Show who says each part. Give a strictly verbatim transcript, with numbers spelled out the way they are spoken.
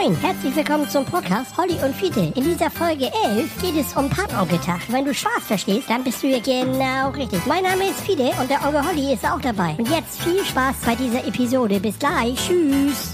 Speaker 1: Moin, herzlich willkommen zum Podcast Holly und Fiete. In dieser Folge elf geht es um Patenonkeltag. Wenn du Spaß verstehst, dann bist du hier genau richtig. Mein Name ist Fiete und der Onkel Holly ist auch dabei. Und jetzt viel Spaß bei dieser Episode. Bis gleich. Tschüss.